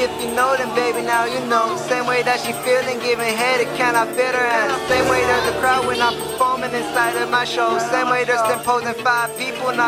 if you know, then baby, now you know. Same way that she feeling, giving head, it cannot fit her ass. Same way there's a crowd when I'm performing inside of my show. Same way there's 10 posing 5 people, now